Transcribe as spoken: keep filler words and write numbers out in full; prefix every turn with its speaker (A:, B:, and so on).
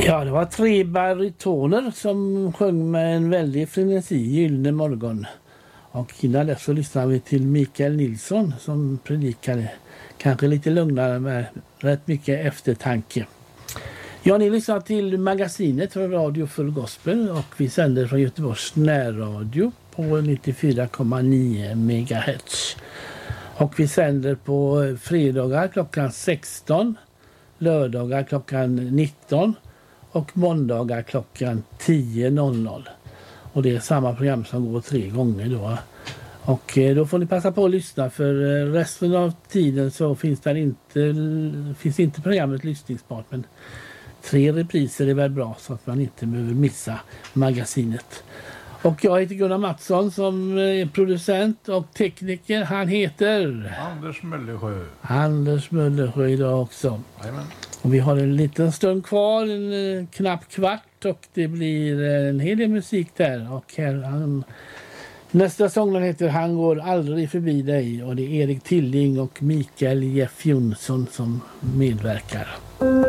A: Ja, det var tre barytoner som sjöng med en väldig frenesi, Gyllene morgon. Och innan dess så lyssnade vi till Mikael Nilsson som predikade, kanske lite lugnare med rätt mycket eftertanke. Ja, ni lyssnar till magasinet från Radio Full Gospel och vi sänder från Göteborgs närradio på nittiofyra komma nio megahertz. Och vi sänder på fredagar klockan sexton, lördagar klockan nitton och måndagar klockan tio noll noll. Och det är samma program som går tre gånger då. Och då får ni passa på att lyssna, för resten av tiden så finns det inte, finns inte programmet lyssningsbart, men tre repriser är väl bra så att man inte behöver missa magasinet. Och jag heter Gunnar Mattsson som är producent och tekniker. Han heter
B: Anders Möllersjö.
A: Anders Möllersjö idag också.
B: Amen.
A: Och vi har en liten stund kvar, en knapp kvart, och det blir en hel del musik där. Och här, han, nästa sångare heter Han går aldrig förbi dig, och det är Erik Tilling och Mikael Jeff Jonsson som medverkar.